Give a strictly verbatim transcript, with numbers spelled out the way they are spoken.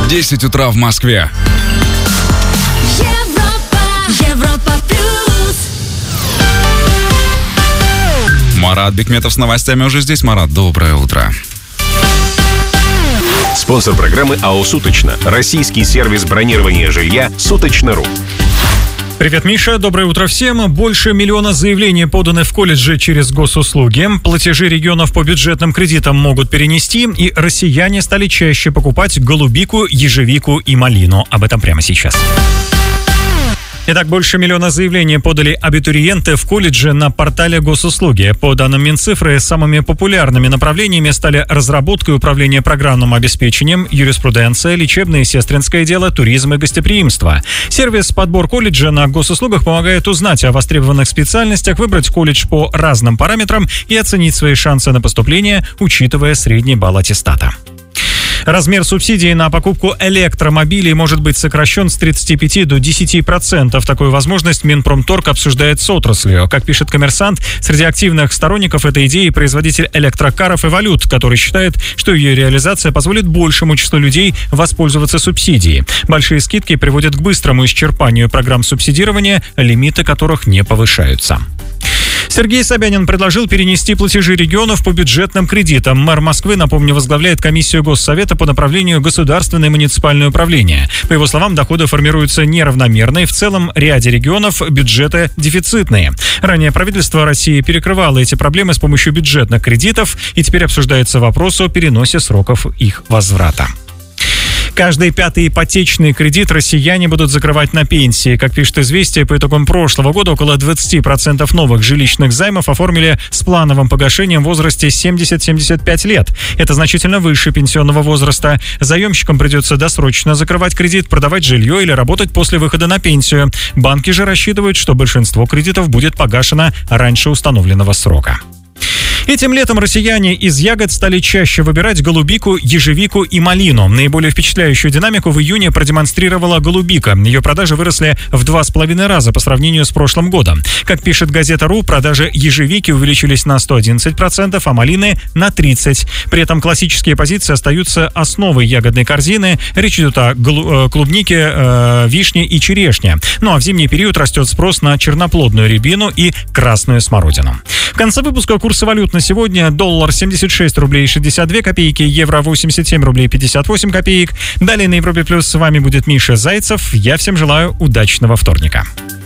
десять утра в Москве. Марат Бекметов с новостями уже здесь. Марат, доброе утро. Спонсор программы АО «Суточно». Российский сервис бронирования жилья «Суточно.ру». Привет, Миша. Доброе утро всем. Больше миллиона заявлений поданы в колледжи через госуслуги. Платежи регионов по бюджетным кредитам могут перенести, и россияне стали чаще покупать голубику, ежевику и малину. Об этом прямо сейчас. Итак, больше миллиона заявлений подали абитуриенты в колледже на портале госуслуги. По данным Минцифры, самыми популярными направлениями стали разработка и управление программным обеспечением, юриспруденция, лечебное и сестринское дело, туризм и гостеприимство. Сервис «Подбор колледжа» на госуслугах помогает узнать о востребованных специальностях, выбрать колледж по разным параметрам и оценить свои шансы на поступление, учитывая средний балл аттестата. Размер субсидий на покупку электромобилей может быть сокращен с тридцати пяти до десяти процентов. Такую возможность Минпромторг обсуждает с отраслью. Как пишет «Коммерсант», среди активных сторонников этой идеи производитель электрокаров «Эволют», который считает, что ее реализация позволит большему числу людей воспользоваться субсидией. Большие скидки приводят к быстрому исчерпанию программ субсидирования, лимиты которых не повышаются. Сергей Собянин предложил перенести платежи регионов по бюджетным кредитам. Мэр Москвы, напомню, возглавляет комиссию Госсовета по направлению государственное и муниципальное управление. По его словам, доходы формируются неравномерно, и в целом ряде регионов бюджеты дефицитные. Ранее правительство России перекрывало эти проблемы с помощью бюджетных кредитов, и теперь обсуждается вопрос о переносе сроков их возврата. Каждый пятый ипотечный кредит россияне будут закрывать на пенсии. Как пишет «Известия», по итогам прошлого года около двадцати процентов новых жилищных займов оформили с плановым погашением в возрасте семьдесят - семьдесят пять лет. Это значительно выше пенсионного возраста. Заемщикам придется досрочно закрывать кредит, продавать жилье или работать после выхода на пенсию. Банки же рассчитывают, что большинство кредитов будет погашено раньше установленного срока. Этим летом россияне из ягод стали чаще выбирать голубику, ежевику и малину. Наиболее впечатляющую динамику в июне продемонстрировала голубика. Ее продажи выросли в два с половиной раза по сравнению с прошлым годом. Как пишет газета «Ру», продажи ежевики увеличились на сто одиннадцать процентов, а малины на тридцать процентов. При этом классические позиции остаются основой ягодной корзины. Речь идет о клубнике, э, вишне и черешне. Ну а в зимний период растет спрос на черноплодную рябину и красную смородину. В конце выпуска курсы валют на сегодня: доллар семьдесят шесть рублей шестьдесят две копейки, евро восемьдесят семь рублей пятьдесят восемь копеек. Далее на Европе Плюс с вами будет Миша Зайцев. Я всем желаю удачного вторника.